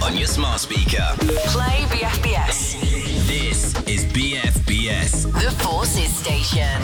on your smart speaker. Play BFBS. This is BFBS. The Forces Station.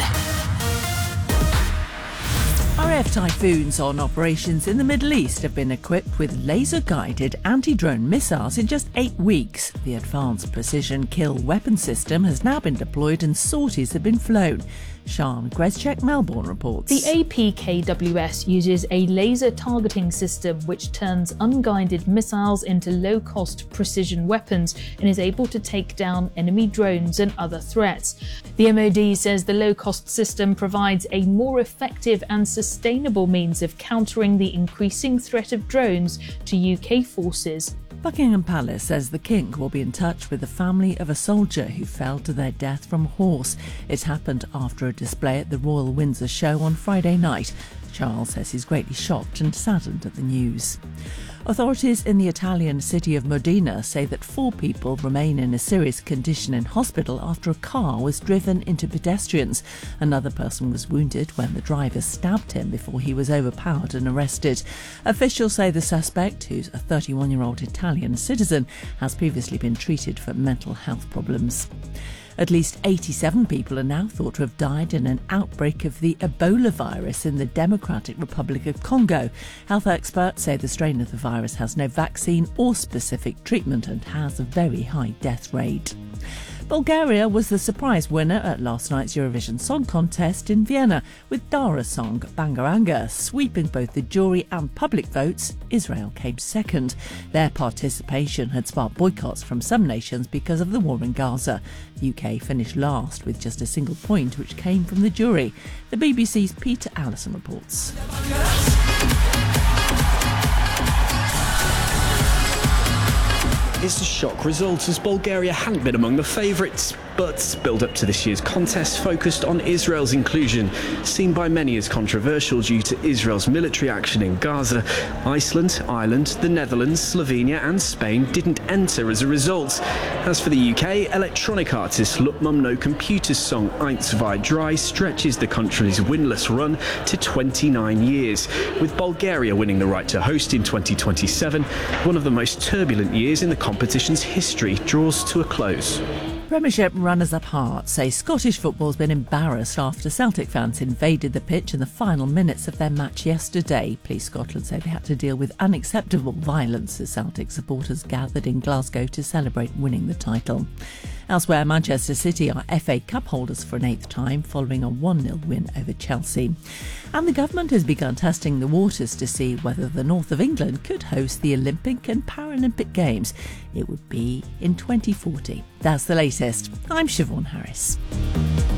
RAF Typhoons on operations in the Middle East have been equipped with laser-guided anti-drone missiles in just 8 weeks. The Advanced Precision Kill Weapon System has now been deployed and sorties have been flown. Sian Grezchek, Melbourne reports. The APKWS uses a laser targeting system which turns unguided missiles into low-cost precision weapons and is able to take down enemy drones and other threats. The MOD says the low-cost system provides a more effective and sustainable means of countering the increasing threat of drones to UK forces. Buckingham Palace says the King will be in touch with the family of a soldier who fell to their death from a horse. It happened after a display at the Royal Windsor Show on Friday night. Charles says he's greatly shocked and saddened at the news. Authorities in the Italian city of Modena say that 4 people remain in a serious condition in hospital after a car was driven into pedestrians. Another person was wounded when the driver stabbed him before he was overpowered and arrested. Officials say the suspect, who's a 31-year-old Italian citizen, has previously been treated for mental health problems. At least 87 people are now thought to have died in an outbreak of the Ebola virus in the Democratic Republic of Congo. Health experts say the strain of the virus has no vaccine or specific treatment and has a very high death rate. Bulgaria was the surprise winner at last night's Eurovision Song Contest in Vienna, with Dara's song Bangaranga sweeping both the jury and public votes. Israel came second. Their participation had sparked boycotts from some nations because of the war in Gaza. The UK finished last with just a single point, which came from the jury. The BBC's Peter Allison reports. It's a shock result as Bulgaria hadn't been among the favourites, but build-up to this year's contest focused on Israel's inclusion, seen by many as controversial due to Israel's military action in Gaza. Iceland, Ireland, the Netherlands, Slovenia and Spain didn't enter as a result. As for the UK, electronic artist Lukmum No Computer's song Eins Zwei Drei stretches the country's winless run to 29 years, with Bulgaria winning the right to host in 2027. One of the most turbulent years in the competition's history draws to a close. Premiership runners-up Hearts say Scottish football's been embarrassed after Celtic fans invaded the pitch in the final minutes of their match yesterday. Police Scotland say they had to deal with unacceptable violence as Celtic supporters gathered in Glasgow to celebrate winning the title. Elsewhere, Manchester City are FA Cup holders for an 8th time following a 1-0 win over Chelsea. And the government has begun testing the waters to see whether the north of England could host the Olympic and Paralympic Games. It would be in 2040. That's the latest. I'm Siobhan Harris.